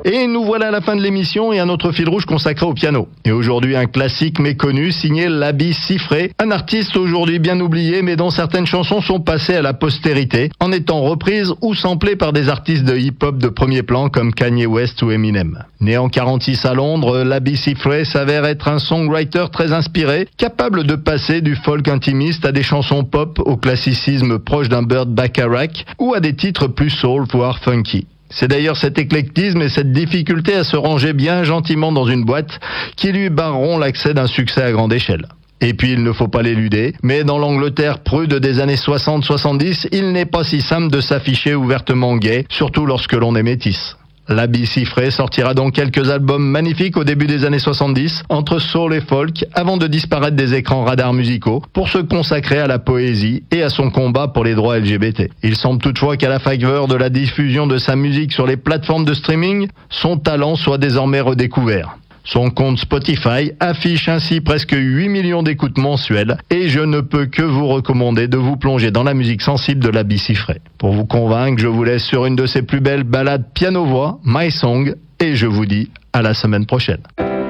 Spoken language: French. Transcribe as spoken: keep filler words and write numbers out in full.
Et nous voilà à la fin de l'émission et un autre fil rouge consacré au piano. Et aujourd'hui un classique méconnu signé Labi Siffré, un artiste aujourd'hui bien oublié mais dont certaines chansons sont passées à la postérité en étant reprises ou samplées par des artistes de hip-hop de premier plan comme Kanye West ou Eminem. Né en quarante-six à Londres, Labi Siffré s'avère être un songwriter très inspiré, capable de passer du folk intimiste à des chansons pop au classicisme proche d'un Burt Bacharach ou à des titres plus soul voire funky. C'est d'ailleurs cet éclectisme et cette difficulté à se ranger bien gentiment dans une boîte qui lui barreront l'accès d'un succès à grande échelle. Et puis il ne faut pas l'éluder, mais dans l'Angleterre prude des années soixante soixante-dix, il n'est pas si simple de s'afficher ouvertement gay, surtout lorsque l'on est métis. Labi Siffré sortira donc quelques albums magnifiques au début des années soixante-dix, entre soul et folk, avant de disparaître des écrans radars musicaux pour se consacrer à la poésie et à son combat pour les droits L G B T. Il semble toutefois qu'à la faveur de la diffusion de sa musique sur les plateformes de streaming, son talent soit désormais redécouvert. Son compte Spotify affiche ainsi presque huit millions d'écoutes mensuelles et je ne peux que vous recommander de vous plonger dans la musique sensible de Labi Siffré. Pour vous convaincre, je vous laisse sur une de ses plus belles ballades piano-voix, My Song, et je vous dis à la semaine prochaine.